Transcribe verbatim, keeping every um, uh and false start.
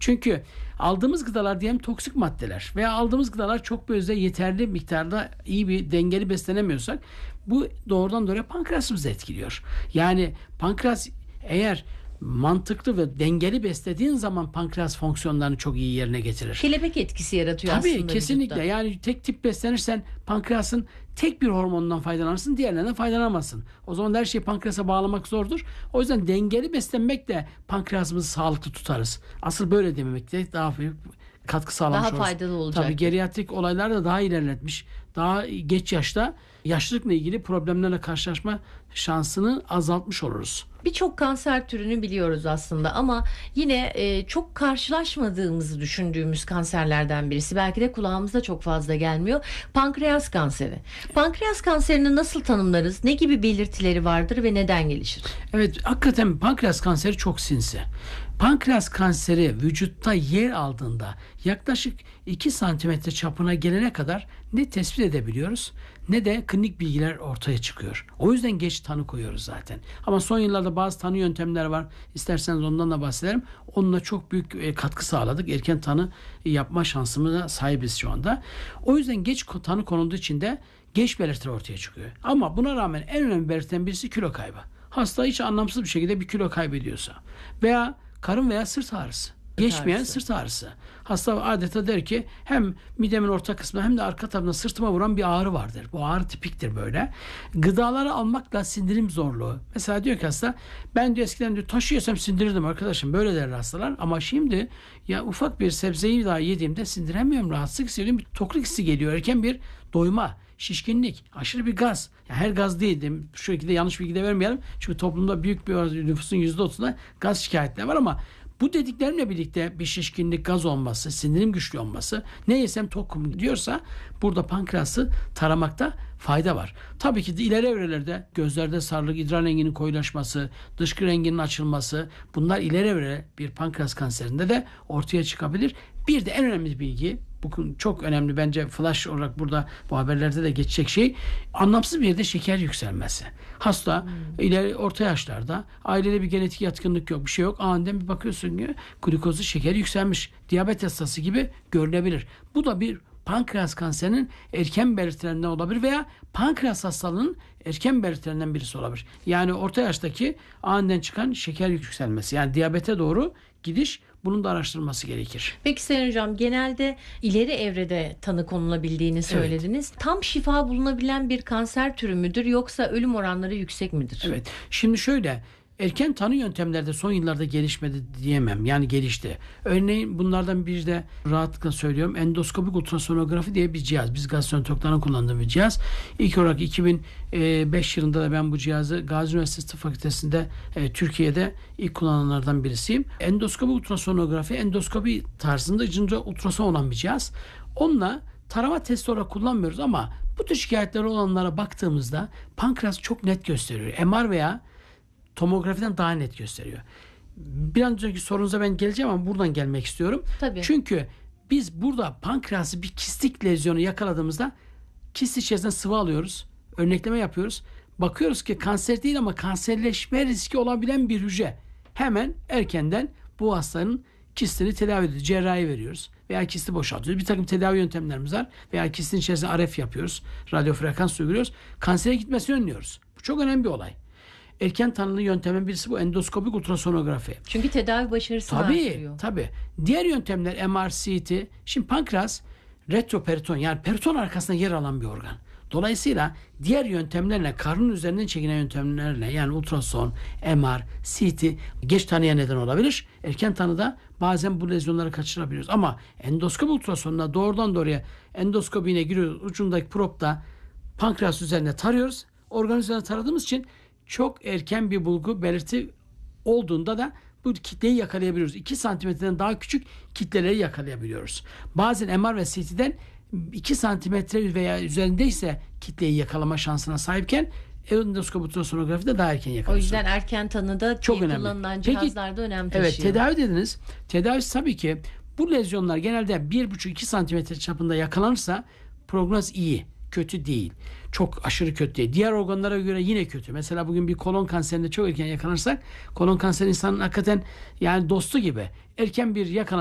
Çünkü aldığımız gıdalar diyelim toksik maddeler veya aldığımız gıdalar çok böyle yeterli miktarda iyi bir dengeli beslenemiyorsak bu doğrudan doğruya pankreasımızı etkiliyor. Yani pankreas eğer mantıklı ve dengeli beslediğin zaman pankreas fonksiyonlarını çok iyi yerine getirir. Kelebek etkisi yaratıyor Tabii, aslında kesinlikle. vücutta. Yani tek tip beslenirsen pankreasın tek bir hormonundan faydalanırsın, diğerlerinden faydalanamazsın. O zaman her şeyi pankreasa bağlamak zordur. O yüzden dengeli beslenmekle pankreasımızı sağlıklı tutarız. Asıl böyle dememekte daha büyük katkı sağlamış Daha oluruz. faydalı olacak. Tabii geriatrik olaylar da daha ilerletmiş. Daha geç yaşta yaşlılıkla ilgili problemlerle karşılaşma şansını azaltmış oluruz. Birçok kanser türünü biliyoruz aslında ama yine e, çok karşılaşmadığımızı düşündüğümüz kanserlerden birisi. Belki de kulağımıza çok fazla gelmiyor. Pankreas kanseri. Pankreas kanserini nasıl tanımlarız? Ne gibi belirtileri vardır ve neden gelişir? Evet, hakikaten pankreas kanseri çok sinsi. Pankreas kanseri vücutta yer aldığında yaklaşık iki santimetre çapına gelene kadar ne tespit edebiliyoruz ne de klinik bilgiler ortaya çıkıyor. O yüzden geç tanı koyuyoruz zaten. Ama son yıllarda bazı tanı yöntemleri var. İsterseniz ondan da bahsederim. Onunla çok büyük katkı sağladık. Erken tanı yapma şansımıza sahibiz şu anda. O yüzden geç tanı konulduğu için de geç belirtiler ortaya çıkıyor. Ama buna rağmen en önemli belirtilen birisi kilo kaybı. Hasta hiç anlamsız bir şekilde bir kilo kaybediyorsa veya karın veya sırt ağrısı. Geçmeyen ağrısı. sırt ağrısı. Hasta adeta der ki hem midemin orta kısmında hem de arka tarafında sırtıma vuran bir ağrı vardır. Bu ağrı tipiktir böyle. Gıdaları almakla sindirim zorluğu. Mesela diyor ki hasta ben diyor eskiden diyor taşıyorsam sindirirdim arkadaşım. Böyle der hastalar. Ama şimdi ya ufak bir sebzeyi daha yediğimde sindiremiyorum. Rahatsızlık hissediyorum. Bir tokluk hissi geliyor. Erken bir doyma, şişkinlik, aşırı bir gaz. Yani her gaz değil. Şu şekilde yanlış bilgi de vermeyelim. Çünkü toplumda büyük bir nüfusun yüzde otuzunda gaz şikayetleri var ama bu dediklerimle birlikte bir şişkinlik, gaz olması, sindirim güçlü olması, ne yesem tokum diyorsa burada pankreası taramakta fayda var. Tabii ki de ileri evrelerde gözlerde sarılık, idrar renginin koyulaşması, dışkı renginin açılması bunlar ileri evre bir pankreas kanserinde de ortaya çıkabilir. Bir de en önemli bilgi, bu çok önemli bence flash olarak burada bu haberlerde de geçecek şey, anlamsız bir yerde şeker yükselmesi. Hasta hmm. ileri orta yaşlarda ailede bir genetik yatkınlık yok, bir şey yok. Aniden bir bakıyorsun ki glikozu şekeri yükselmiş. Diyabet hastası gibi görülebilir. Bu da bir pankreas kanserinin erken belirtilerinden olabilir veya pankreas hastalığının erken belirtilerinden birisi olabilir. Yani orta yaştaki aniden çıkan şeker yükselmesi, yani diyabete doğru gidiş, bunun da araştırılması gerekir. Peki Sayın Hocam, genelde ileri evrede tanı konulabildiğini söylediniz. Evet. Tam şifa bulunabilen bir kanser türü müdür yoksa ölüm oranları yüksek midir? Evet. Şimdi şöyle, erken tanı yöntemleri de son yıllarda gelişmedi diyemem. Yani gelişti. Örneğin bunlardan biri de rahatlıkla söylüyorum, endoskopik ultrasonografi diye bir cihaz. Biz gastroenterologların kullandığı bir cihaz. İlk olarak iki bin beş yılında da ben bu cihazı Gazi Üniversitesi Tıp Fakültesi'nde e, Türkiye'de ilk kullananlardan birisiyim. Endoskopik ultrasonografi, endoskopi tarzında içinde ultrason olan bir cihaz. Onunla tarama testi olarak kullanmıyoruz ama bu tür şikayetleri olanlara baktığımızda pankreas çok net gösteriyor. M R veya tomografiden daha net gösteriyor. Bir an önceki sorunuza ben geleceğim ama buradan gelmek istiyorum. Tabii. Çünkü biz burada pankreası bir kistik lezyonu yakaladığımızda kist içerisinde sıvı alıyoruz. Örnekleme yapıyoruz. Bakıyoruz ki kanser değil ama kanserleşme riski olabilen bir hücre. Hemen erkenden bu hastanın kistini tedavi ediyoruz. Cerrahi veriyoruz. Veya kisti boşaltıyoruz. Bir takım tedavi yöntemlerimiz var. Veya kistin içerisinde R F yapıyoruz. Radyo frekans uyguluyoruz. Kansere gitmesini önlüyoruz. Bu çok önemli bir olay. Erken tanılı yöntemin birisi bu endoskopik ultrasonografi. Çünkü tedavi başarısını tabii, artırıyor. Tabii. Diğer yöntemler M R, C T. Şimdi pankreas retroperiton, yani periton arkasında yer alan bir organ. Dolayısıyla diğer yöntemlerle, karnın üzerinden çekilen yöntemlerle, yani ultrason, M R, C T geç tanıya neden olabilir. Erken tanıda bazen bu lezyonları kaçırabiliyoruz. Ama endoskop ultrasonuna doğrudan doğruya endoskopine giriyoruz. Ucundaki propta pankreas üzerine tarıyoruz. Organ üzerine taradığımız için çok erken bir bulgu belirti olduğunda da bu kitleyi yakalayabiliyoruz. iki santimetreden daha küçük kitleleri yakalayabiliyoruz. Bazen M R ve C T'den iki santimetre veya üzerindeyse kitleyi yakalama şansına sahipken endoskop ultrasonografide daha erken yakalıyoruz. O yüzden erken tanıda çok kullanılan cihazlarda önem taşıyor. Evet, tedavi dediniz. Tedavisi tabii ki bu lezyonlar genelde bir buçuk iki santimetre çapında yakalanırsa prognoz iyi. Kötü değil. Çok aşırı kötü değil. Diğer organlara göre yine kötü. Mesela bugün bir kolon kanserinde çok erken yakalanırsak, kolon kanseri insanın hakikaten yani dostu gibi. Erken bir yakalan